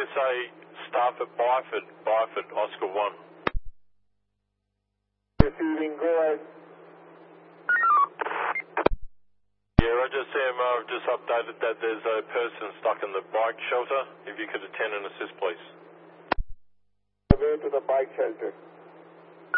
USA staff at Byford, Oscar 1. Receiving, go ahead. Yeah, Roger, CMO, I've just updated that there's a person stuck in the bike shelter. If you could attend and assist, please. Go to the bike shelter.